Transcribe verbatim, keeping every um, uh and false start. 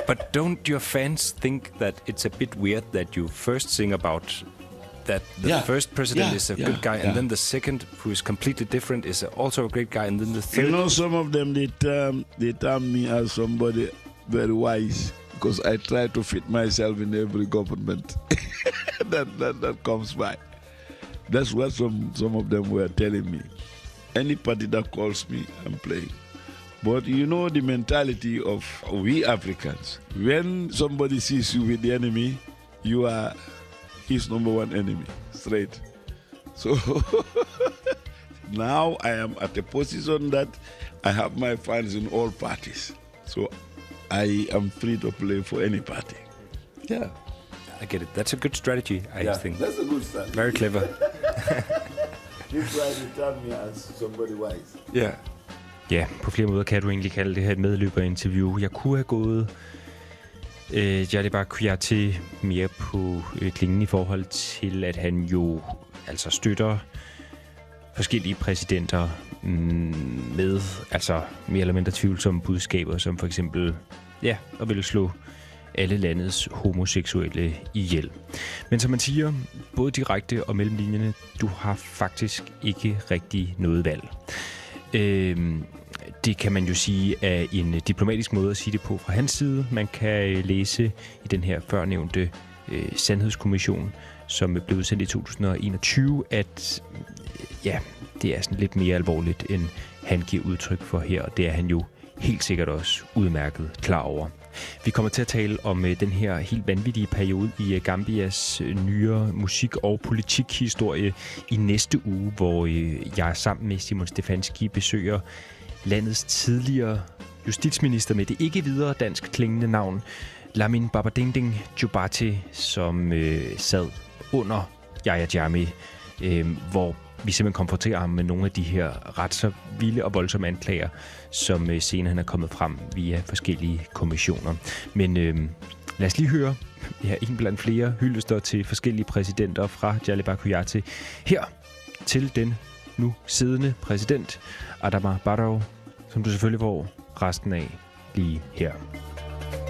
But don't your fans think that it's a bit weird that you first sing about that the yeah. first president yeah. is a yeah. good guy, yeah. and then the second, who is completely different, is also a great guy, and then the third... You know, some of them, they term, they term me as somebody very wise, because I try to fit myself in every government that, that, that comes by. That's what some, some of them were telling me. Any party that calls me, I'm playing. But you know the mentality of we Africans. When somebody sees you with the enemy, you are his number one enemy, straight. So now I am at a position that I have my fans in all parties. So I am free to play for any party. Yeah. I get it. That's a good strategy, I yeah, think. That's a good strategy. Very clever. You try to turn me as somebody wise. Yeah. Ja, på flere måder kan du egentlig kalde det her et medløberinterview. Jeg kunne have gået øh, Jalibert Kouyaté mere på øh, klingen i forhold til, at han jo altså støtter forskellige præsidenter mm, med altså mere eller mindre tvivlsomme budskaber, som for eksempel ja, at ville slå alle landets homoseksuelle ihjel. Men som man siger, både direkte og mellem linjerne, du har faktisk ikke rigtig noget valg. Øhm, det kan man jo sige er en diplomatisk måde at sige det på fra hans side. Man kan læse i den her førnævnte øh, sandhedskommission, som blev udsendt i to tusind og enogtyve, at ja, det er sådan lidt mere alvorligt, end han giver udtryk for her, og det er han jo helt sikkert også udmærket klar over. Vi kommer til at tale om øh, den her helt vanvittige periode i øh, Gambias øh, nyere musik- og politikhistorie i næste uge, hvor øh, jeg sammen med Simon Stefanski besøger landets tidligere justitsminister med det ikke videre dansk klingende navn, Lamin Babadingding Jubarte, som øh, sad under Yahya Jammeh, øh, hvor vi simpelthen konfronterer ham med nogle af de her ret så vilde og voldsomme anklager, som øh, senere han er kommet frem via forskellige kommissioner. Men øh, lad os lige høre ja, en blandt flere hyldester til forskellige præsidenter fra Jalibert Kouyaté. Her til den nu siddende præsident, Adama Barrow, som du selvfølgelig får resten af lige her.